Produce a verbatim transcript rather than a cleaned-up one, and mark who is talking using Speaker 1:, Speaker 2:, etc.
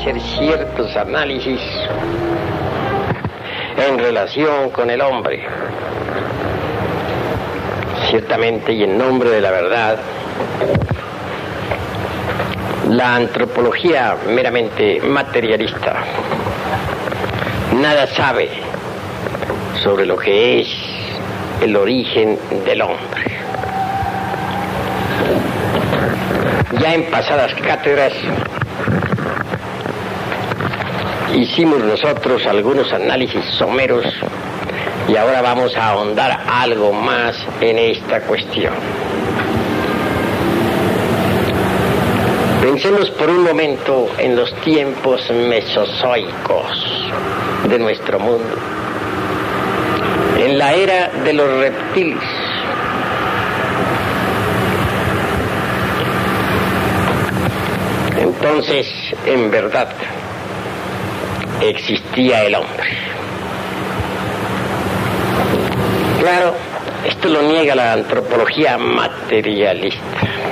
Speaker 1: hacer ciertos análisis en relación con el hombre. Ciertamente, y en nombre de la verdad, la antropología meramente materialista nada sabe sobre lo que es el origen del hombre. Ya en pasadas cátedras hicimos nosotros algunos análisis someros y ahora vamos a ahondar algo más en esta cuestión. Pensemos por un momento en los tiempos mesozoicos de nuestro mundo, en la era de los reptiles. Entonces, en verdad, existía el hombre. Claro, esto lo niega la antropología materialista.